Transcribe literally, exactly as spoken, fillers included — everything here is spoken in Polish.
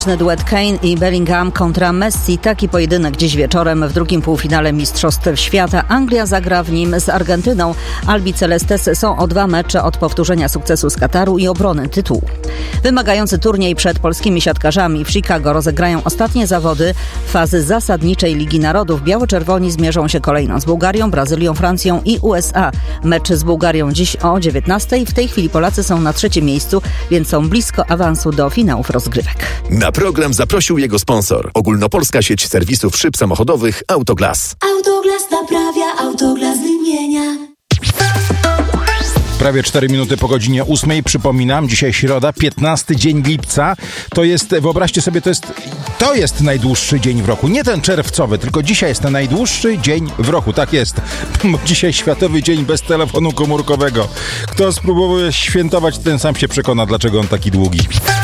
Duet Kane i Bellingham kontra Messi. Taki pojedynek dziś wieczorem w drugim półfinale Mistrzostw Świata. Anglia zagra w nim z Argentyną. Albicelestes są o dwa mecze od powtórzenia sukcesu z Kataru i obrony tytułu. Wymagający turniej przed polskimi siatkarzami. W Chicago rozegrają ostatnie zawody fazy zasadniczej Ligi Narodów. Biało-czerwoni zmierzą się kolejno z Bułgarią, Brazylią, Francją i U S A. Mecz z Bułgarią dziś o dziewiętnastej. W tej chwili Polacy są na trzecim miejscu, więc są blisko awansu do finałów rozgrywek. Na program zaprosił jego sponsor. Ogólnopolska sieć serwisów szyb samochodowych Autoglas. Autoglas naprawia, Autoglas wymienia. Prawie cztery minuty po godzinie ósmej. Przypominam, dzisiaj środa, piętnasty dzień lipca. To jest, wyobraźcie sobie, to jest, to jest najdłuższy dzień w roku. Nie ten czerwcowy, tylko dzisiaj jest ten najdłuższy dzień w roku. Tak jest. Bo dzisiaj Światowy Dzień bez telefonu komórkowego. Kto spróbuje świętować, ten sam się przekona, dlaczego on taki długi.